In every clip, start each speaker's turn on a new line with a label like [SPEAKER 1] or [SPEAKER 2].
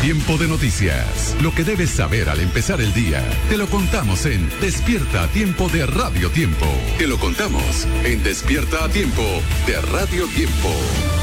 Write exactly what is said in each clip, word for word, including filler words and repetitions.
[SPEAKER 1] Tiempo de noticias. Lo que debes saber al empezar el día. Te lo contamos en Despierta a Tiempo de Radio Tiempo. Te lo contamos en Despierta a Tiempo de Radio Tiempo.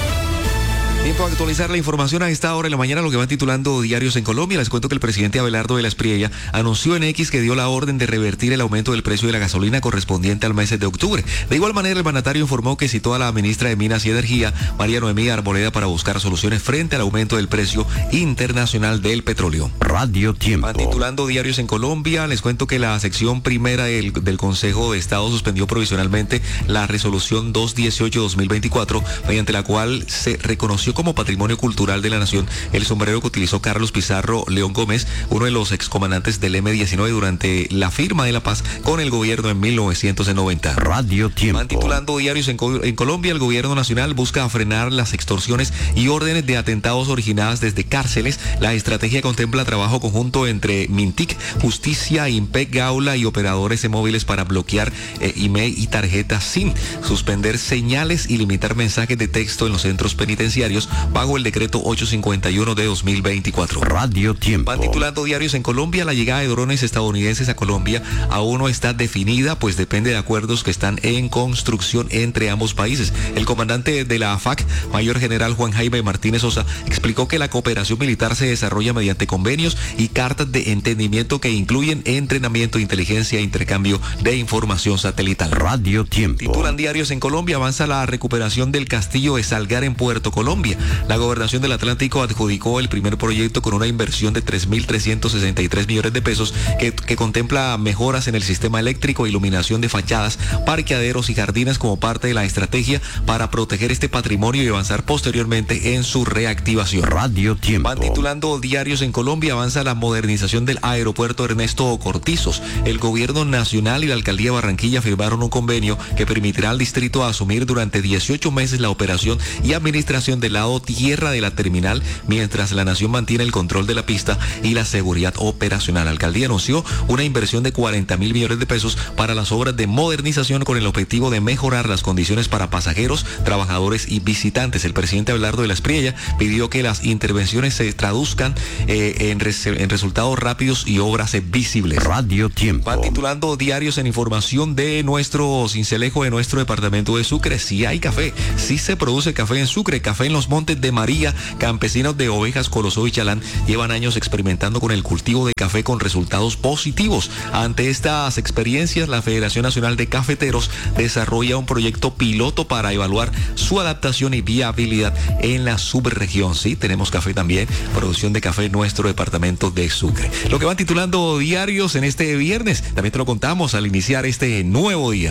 [SPEAKER 2] Tiempo a actualizar la información a esta hora de la mañana, lo que van titulando diarios en Colombia. Les cuento que el presidente Abelardo de la Espriella anunció en X que dio la orden de revertir el aumento del precio de la gasolina correspondiente al mes de octubre. De igual manera, el mandatario informó que citó a la ministra de Minas y Energía, María Noemí Arboleda, para buscar soluciones frente al aumento del precio internacional del petróleo.
[SPEAKER 3] Radio Tiempo.
[SPEAKER 2] Van titulando diarios en Colombia. Les cuento que la sección primera del, del Consejo de Estado suspendió provisionalmente la resolución doscientos dieciocho guión dos mil veinticuatro, mediante la cual se reconoció como patrimonio cultural de la nación el sombrero que utilizó Carlos Pizarro León Gómez, uno de los excomandantes del eme diecinueve durante la firma de la paz con el gobierno en mil novecientos noventa.
[SPEAKER 3] Radio Tiempo.
[SPEAKER 2] Van titulando diarios en, en Colombia. El gobierno nacional busca frenar las extorsiones y órdenes de atentados originadas desde cárceles. La estrategia contempla trabajo conjunto entre Mintic, Justicia, Impec, Gaula y operadores de móviles para bloquear eh, email y tarjetas SIM, suspender señales y limitar mensajes de texto en los centros penitenciarios bajo el decreto ochocientos cincuenta y uno de dos mil veinticuatro.
[SPEAKER 3] Radio Tiempo.
[SPEAKER 2] Van titulando diarios en Colombia. La llegada de drones estadounidenses a Colombia aún no está definida, pues depende de acuerdos que están en construcción entre ambos países. El comandante de la A F A C, mayor general Juan Jaime Martínez Sosa, explicó que la cooperación militar se desarrolla mediante convenios y cartas de entendimiento que incluyen entrenamiento, inteligencia e intercambio de información satelital.
[SPEAKER 3] Radio Tiempo.
[SPEAKER 2] Titulan diarios en Colombia. Avanza la recuperación del castillo de Salgar en Puerto Colombia. La gobernación del Atlántico adjudicó el primer proyecto con una inversión de tres mil trescientos sesenta y tres millones de pesos que, que contempla mejoras en el sistema eléctrico, iluminación de fachadas, parqueaderos y jardines como parte de la estrategia para proteger este patrimonio y avanzar posteriormente en su reactivación.
[SPEAKER 3] Radio Tiempo.
[SPEAKER 2] Van titulando diarios en Colombia. Avanza la modernización del aeropuerto Ernesto Cortizos. El gobierno nacional y la alcaldía de Barranquilla firmaron un convenio que permitirá al distrito asumir durante dieciocho meses la operación y administración del lado tierra de la terminal, mientras la nación mantiene el control de la pista y la seguridad operacional. La alcaldía anunció una inversión de cuarenta mil millones de pesos para las obras de modernización con el objetivo de mejorar las condiciones para pasajeros, trabajadores y visitantes. El presidente Abelardo de la Espriella pidió que las intervenciones se traduzcan eh, en, res, en resultados rápidos y obras visibles.
[SPEAKER 3] Radio Tiempo.
[SPEAKER 2] Van titulando diarios en información de nuestro cincelejo de nuestro departamento de Sucre. Sí hay café, sí se produce café en Sucre, café en los Montes de María. Campesinos de Ovejas, Colosó y Chalán llevan años experimentando con el cultivo de café con resultados positivos. Ante estas experiencias, la Federación Nacional de Cafeteros desarrolla un proyecto piloto para evaluar su adaptación y viabilidad en la subregión. Sí, tenemos café también, producción de café en nuestro departamento de Sucre. Lo que van titulando diarios en este viernes, también te lo contamos al iniciar este nuevo día.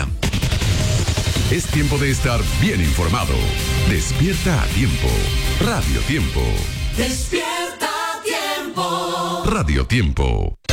[SPEAKER 1] Es tiempo de estar bien informado. Despierta a Tiempo. Radio Tiempo.
[SPEAKER 4] Despierta a Tiempo.
[SPEAKER 1] Radio Tiempo.